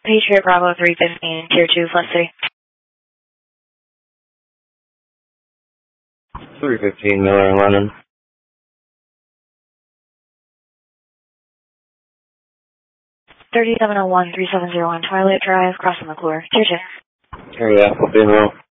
Patriot Bravo 315, Tier 2, plus 3. 315, Miller and Lennon. 3701, 3701, Twilight Drive, crossing McClure, Tier 2. Area, will be in row.